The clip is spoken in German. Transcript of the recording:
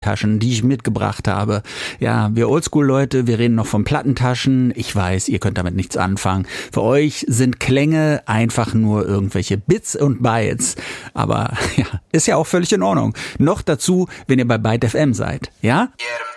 Plattentaschen, die ich mitgebracht habe. Ja, wir Oldschool-Leute, wir reden noch von Plattentaschen. Ich weiß, ihr könnt damit nichts anfangen. Für euch sind Klänge einfach nur irgendwelche Bits und Bytes. Aber ja, ist ja auch völlig in Ordnung. Noch dazu, wenn ihr bei Byte FM seid, ja?